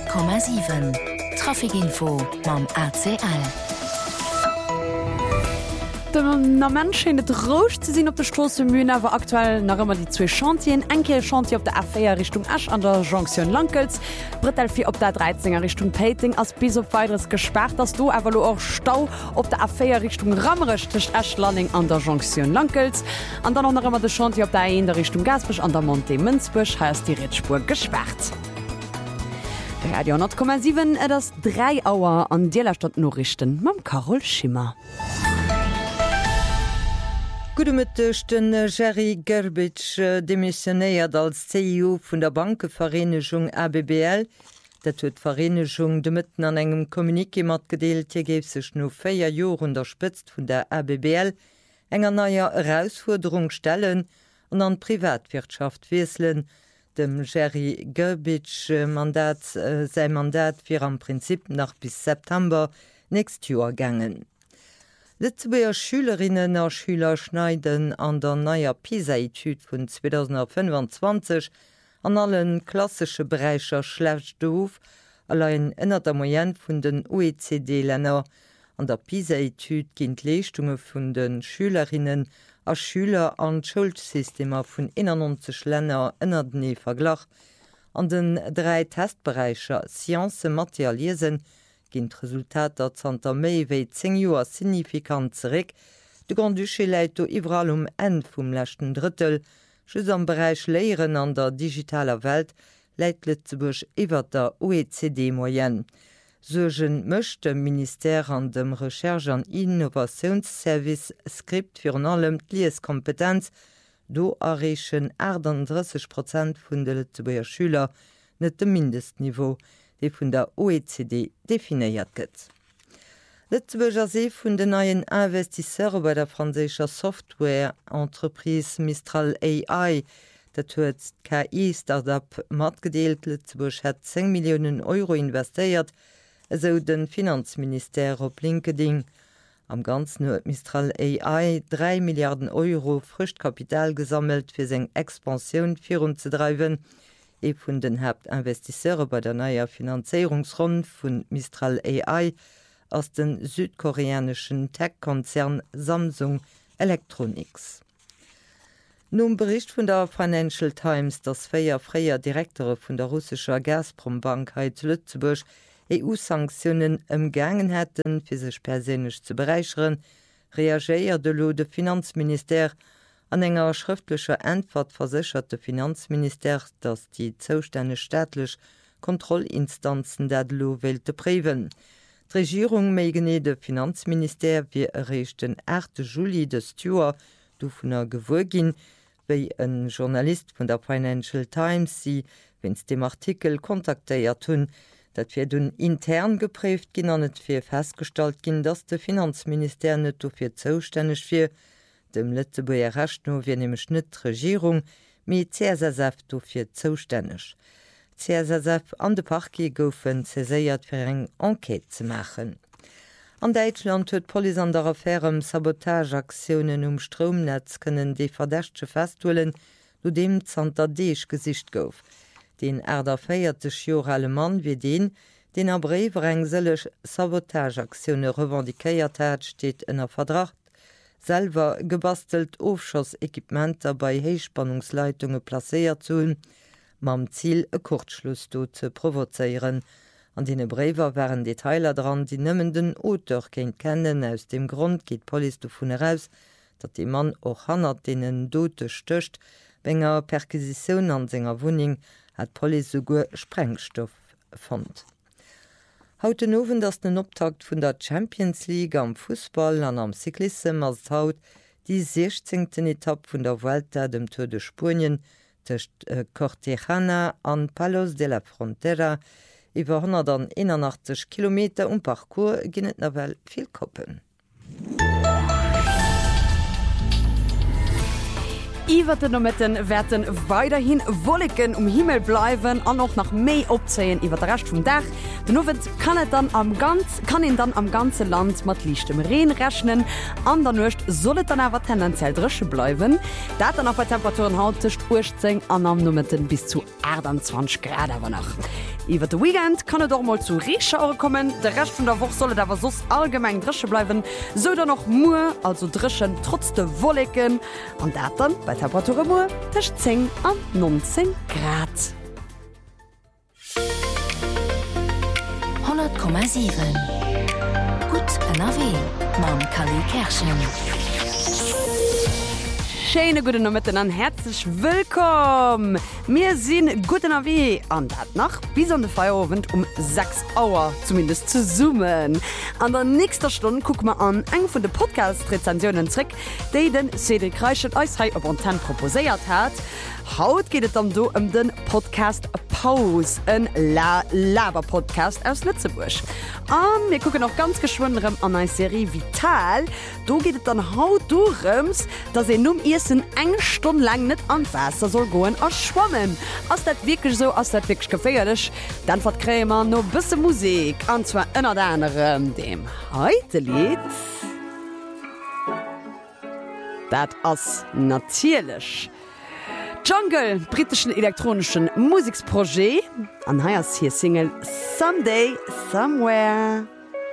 100,7 Trafikinfo mam ACL. Na Mensch net Roch ze sinn op der Strasse Mün awer aktuell nach immer die zwe Chantien enke Chanti op der Aféier Richtung Asch an der Jonction Lankels Bretelfir op der 13er Richtung Peting ass bis op weiteres gesperrt, ass du awer och Stau op der Aféier Richtung Rammerrechtcht Ashlanding an der Jonction Lankels an dann noch immer de Chanti op der in der Richtung Gasbech an der Monte Münzbusch heißt die Ritspur gesperrt. Der Radio 10,7 das 3 Auer an Dielerstadt Norrichten mam Carol Schimmer. Gudemëttechten Jerry Gerbitsch demissionéiert als CEO vun der Bankevereinigung ABBL, dat huet d'Vereinigung de Mëtten an engem Kommuniké mat gedeelt, hier géif sech no 4 Joer unterspëtzt vun der ABBL enger naier Herausforderung stellen an an Privatwirtschaft wieselen, dem Jerry Gerbitsch Mandat sei Mandat fir am Prinzip nach bis September nächst Joer gangen. Lützeburger Schülerinnen und Schüler schneiden an der neuer PISA-Etude von 2025 an allen klassischen Bereichen schlecht auf, allein inner der Moyenne von den OECD-Ländern. An der PISA-Etude gehen die Leistungen von den Schülerinnen und Schüler an Schulsystemen von 91 Ländern inner den Vergleich. An den 3 Testbereichen Sciences, Mathe, Lesen ginn Resultater Zter méi wéi 10 Joer signifikant zeréck, de Grand Duché läit do iwwerall en vum lächten Drittel, schës am Bereich Léieren an der digitaler Welt läit Lützeburg iwwer der OECD-Moyenne. Sogen mëcht dem Ministère an dem Recherche an Innovationsservice Skript fir an allem d'Lieskompetenz, do errechen 38% vun de Lützeburger Schüler net dem Mindestniveau, die vun der OECD definiiert gëtt. Lützeburger See vun den neuen Investisseur bei der franzécher Software-Entreprise Mistral AI, dat huet KI-Startup mat gedeelt. Lützeburg hat 10 Millionen Euro investiert, eso den Finanzminister op LinkedIn. Am ganzen huet Mistral AI 3 Milliarden Euro Frischkapital gesammelt fir seg Expansion voranzutreiben. Vun den Hauptinvestisseure bei der neuer Finanzierungsrunde vun Mistral AI aus den südkoreanischen Tech-Konzern Samsung Electronics. Nun Bericht vun der Financial Times, dass 4 freier Direktore vun der russischer Gazprom-Bank Lützeburg EU-Sanktionen umgangen hätten, fir sech persönlich zu bereichern, reagiert de Finanzminister an enger schriftlicher Antwort versicherte Finanzminister, dass die zuständig staatlich Kontrollinstanzen dat lo wählte präven. Die Regierung megene de Finanzminister wie errecht den 8. Juli des Jahr du vun gewurgin, wie ein Journalist von der Financial Times sie, wenns dem Artikel kontakteiert hun, dat wir dun intern geprüft gin an net fir festgestellt gin, dass de Finanzminister net dofir zuständig fir dem Lützeburger Rechnung wie nämlich nicht Regierung mit CSSF dafür zuständig. CSSF an de Parquet goufen zeséiert fir eng Enquete zu machen. An Deutschland huet Poli an der Affäre Sabotageaktionen Stromnetz können de Verdächtche festholen, lo dem Zter Deeg gesicht gouf. Den Äder feierte Jore Mann wie den a Brewer eng sellech Sabotageaktionen revendikéiert hat, steht in der Vertrag. Selber gebastelt Aufschossequipmenter bei Heichspannungsleitungen placéiert zu, mam Ziel e Kurzschluss zu provozeieren. An dene Brewer wären Detailer dran, die nëmmen den Autor kennt kennen. Aus dem Grund geht Poli davon heraus, dat die Mann och hannert denen dote stöcht, wenger Perquisition an senger Wohnung hat Poli sogar Sprengstoff fand. Hauten owen dats den Optakt vun der Champions League am Fußball an am Cyklisme als haut die 16. Etappe vun der Vuelta dem Tour de Spanien techt Cortejana an Palos de la Frontera iwwer 181 km Parcours ginnet nawel viel koppen. Iwer den Nommetten werden weiterhin Wolken Himmel bleiben an noch nach Mei opzähen iwwer der recht vum Dach. Den Nowen kann ihn dann am ganze Land mat lichtem Reen rechnen. An der Nucht sollet dann awer tendenziell dresche bleiben. Dat dann auch bei Temperaturen hautcht Urzeng an am Nommetten bis zu 28 Grad awer nach. Iwer de Weekend kann doch mal zu Reschauer kommen. Der Rest vun der Woche solle dawer sos allgemein dresche bleiben. So da noch Mu, also dreschen trotz de Wolken. Und dat dann bei Temperatur Mu tech 10 an 19 Grad. 100,7 Gut NRW Mam Kali Kerschen. Schöne gute Nommetten an herzlich willkommen. Wir sind gut NRW an dat nach bis an den Feierabend 6 Uhr zumindest zu zoomen. An der nächster Stunde gucken wir an eng von den Podcast-Rezensionen zurück, die den Cedric Reichert als High Up Ten proposiert hat. Haut geht es dann um den Podcast Pause, ein Laber-Podcast aus Lützeburg. Und wir gucken noch ganz geschwind an eine Serie Vital. Da geht es dann haut darum, dass nun ersten 1 Stunde lang nicht an Wasser soll gehen und schwimmen. Ist das wirklich so, ist das wirklich gefährlich? Dann verkriegen wir noch ein bisschen Musik. Und zwar unter anderem dem heute Lied. Das ist natürlich Jungle, britischen elektronischen Musiksprojekt. An hier Single Someday, Somewhere.